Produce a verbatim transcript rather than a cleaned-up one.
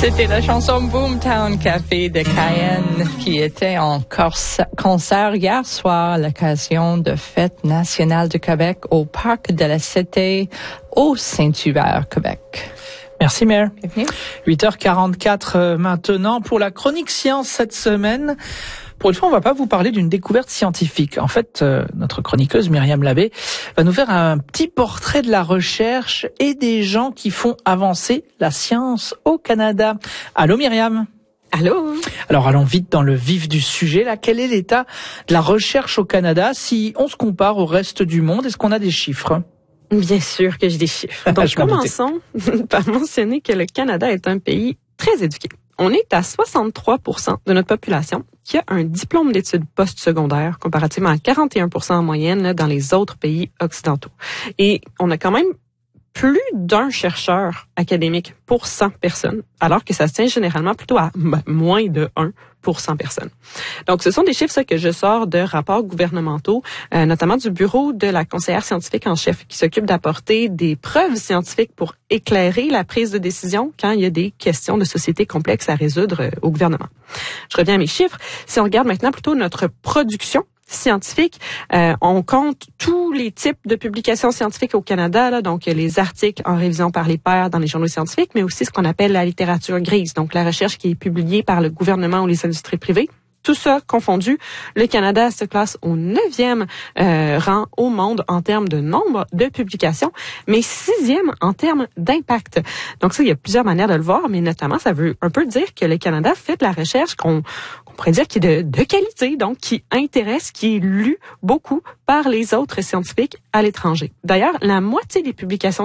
C'était la chanson Boomtown Café de Cayenne qui était en concert hier soir à l'occasion de Fête nationale du Québec au Parc de la Cité au Saint-Hubert, Québec. Merci, Mère. Bienvenue. huit heures quarante-quatre euh, maintenant pour la chronique science cette semaine. Pour une fois, on va pas vous parler d'une découverte scientifique. En fait, euh, notre chroniqueuse Myriam Labbé va nous faire un petit portrait de la recherche et des gens qui font avancer la science au Canada. Allô Myriam. Allô. Alors allons vite dans le vif du sujet. Là, quel est l'état de la recherche au Canada si on se compare au reste du monde? Est-ce qu'on a des chiffres? Bien sûr que j'ai des chiffres. Donc, commençons par mentionner que le Canada est un pays très éduqué. On est à soixante-trois pour cent de notre population qui a un diplôme d'études postsecondaires, comparativement à quarante et un pour cent en moyenne là, dans les autres pays occidentaux. Et on a quand même plus d'un chercheur académique pour cent personnes, alors que ça se tient généralement plutôt à m- moins de un pour cent personnes. Donc, ce sont des chiffres ça, que je sors de rapports gouvernementaux, euh, notamment du bureau de la conseillère scientifique en chef, qui s'occupe d'apporter des preuves scientifiques pour éclairer la prise de décision quand il y a des questions de société complexes à résoudre euh, au gouvernement. Je reviens à mes chiffres. Si on regarde maintenant plutôt notre production scientifique, euh, on compte tous les types de publications scientifiques au Canada, là, donc les articles en révision par les pairs dans les journaux scientifiques, mais aussi ce qu'on appelle la littérature grise, donc la recherche qui est publiée par le gouvernement ou les industries privées. Tout ça confondu, le Canada se classe au neuvième euh, rang au monde en termes de nombre de publications, mais sixième en termes d'impact. Donc ça, il y a plusieurs manières de le voir, mais notamment, ça veut un peu dire que le Canada fait de la recherche qu'on, qu'on pourrait dire qui est de, de qualité, donc qui intéresse, qui est lu beaucoup par les autres scientifiques à l'étranger. D'ailleurs, la moitié des publications